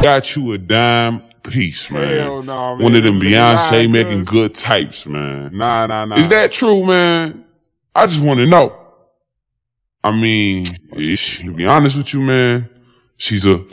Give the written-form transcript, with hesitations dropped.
got you a dime piece, man. Hell no, man. One of them Beyonce making cuz. good types, man. Nah. Is that true, man? I just want to know. I mean, to be honest with you, man, she's a